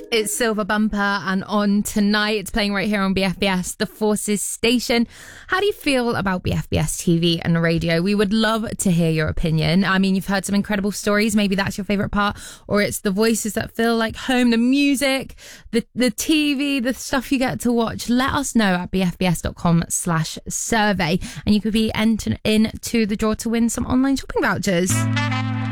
It's Silver Bumper, and on tonight, it's playing right here on BFBS, The Forces Station. How do you feel about BFBS TV and radio? We would love to hear your opinion. I mean, you've heard some incredible stories. Maybe that's your favourite part, or it's the voices that feel like home, the music, the TV, the stuff you get to watch. Let us know at bfbs.com/survey, and you could be entered into the draw to win some online shopping vouchers.